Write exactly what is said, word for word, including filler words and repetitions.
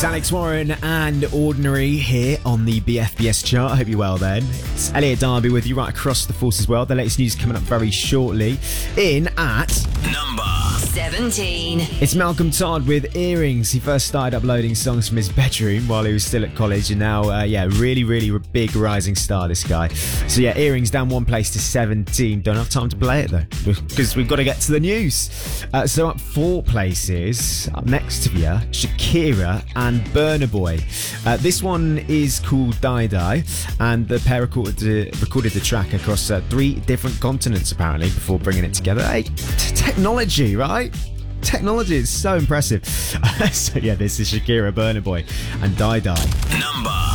It's Alex Warren and Ordinary here on the B F B S chart. I hope you're well then. It's Elliot Darby with you right across the forces world. The latest news coming up very shortly. In at number seventeen. It's Malcolm Todd with Earrings. He first started uploading songs from his bedroom while he was still at college, and now, uh, yeah, really, really big rising star, this guy. So yeah, Earrings down one place to seventeen. Don't have time to play it though, because we've got to get to the news. Uh, so up four places, up next to you, Shakira and Burna Boy. Uh, this one is called Die Die, and the pair recorded the, recorded the track across uh, three different continents apparently before bringing it together. Hey, t- technology, right? Technology is so impressive. So yeah, this is Shakira, Burna Boy and Die Die. number